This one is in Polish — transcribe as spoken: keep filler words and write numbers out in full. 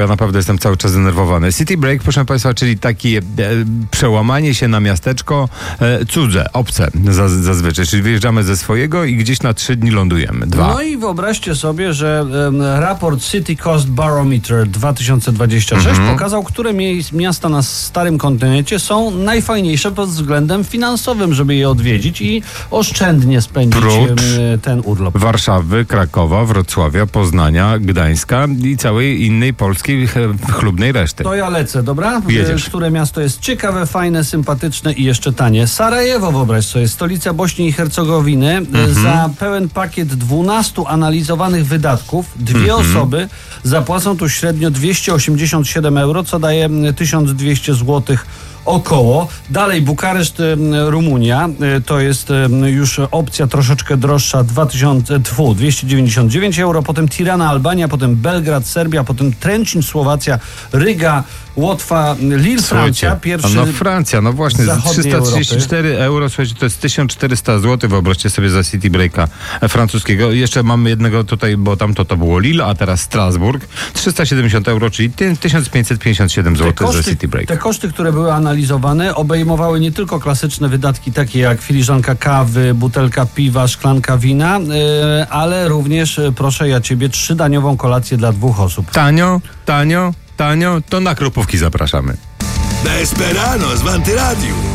Ja naprawdę jestem cały czas zdenerwowany. City break, proszę Państwa, czyli takie e, przełamanie się na miasteczko e, cudze, obce zaz, zazwyczaj. Czyli wyjeżdżamy ze swojego i gdzieś na trzy dni lądujemy. Dwa. No i wyobraźcie sobie, że e, raport City Cost Barometer dwa tysiące dwudziesty szósty mhm. pokazał, które mie- miasta na starym kontynencie są najfajniejsze pod względem finansowym, żeby je odwiedzić i oszczędnie spędzić e, ten urlop. Warszawy, Krakowa, Wrocławia, Poznania, Gdańska i całej innej polskiej chlubnej reszty. To ja lecę, dobra? Jedziesz. Które miasto jest ciekawe, fajne, sympatyczne i jeszcze tanie? Sarajewo, wyobraź sobie, stolica Bośni i Hercegowiny. Mhm. Za pełen pakiet dwunastu analizowanych wydatków dwie mhm. osoby zapłacą tu średnio dwieście osiemdziesiąt siedem euro, co daje tysiąc dwieście złotych około. Dalej Bukareszt, Rumunia, to jest już opcja troszeczkę droższa, dwa tysiące, dwieście dziewięćdziesiąt dziewięć euro, potem Tirana, Albania, potem Belgrad, Serbia, potem Tręczyn, Słowacja, Ryga, Łotwa, Lille, Francja, pierwszy... No Francja, no właśnie, za trzysta trzydzieści cztery euro, słuchajcie, to jest tysiąc czterysta złotych, wyobraźcie sobie za city breaka francuskiego. Jeszcze mamy jednego tutaj, bo tamto to było Lille, a teraz Strasburg, trzysta siedemdziesiąt euro, czyli tysiąc pięćset pięćdziesiąt siedem złotych za city break. Te koszty, które były analizowane, obejmowały nie tylko klasyczne wydatki takie jak filiżanka kawy, butelka piwa, szklanka wina, yy, ale również, proszę ja ciebie, trzydaniową kolację dla dwóch osób. Tanio, tanio, tanio, to na Krupówki zapraszamy. Desperano z Antyradiu.